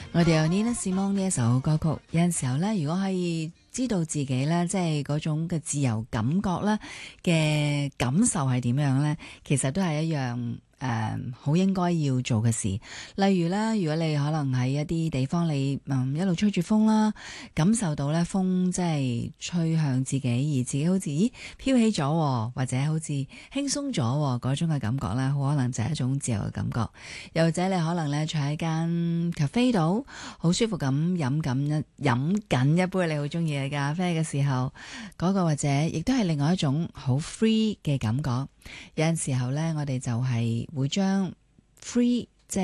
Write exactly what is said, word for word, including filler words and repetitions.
我哋有 Nina Simone 呢一首歌曲，有陣時候咧，如果可以知道自己咧，即係嗰種嘅自由感覺咧嘅感受係點樣咧，其實都係一樣。誒好、uh, 應該要做嘅事，例如咧，如果你可能喺一啲地方你，你嗯一路吹住風啦，感受到咧風即係吹向自己，而自己好似咦飄起咗，或者好似輕鬆咗嗰種嘅感覺咧，好可能就係一種自由嘅感覺。又或者你可能咧坐喺間咖啡度，好舒服咁飲緊一飲緊一杯你好中意嘅咖啡嘅時候，嗰、嗰個或者亦都係另外一種好 free 嘅感覺。有陣時候咧，我哋就係會將 free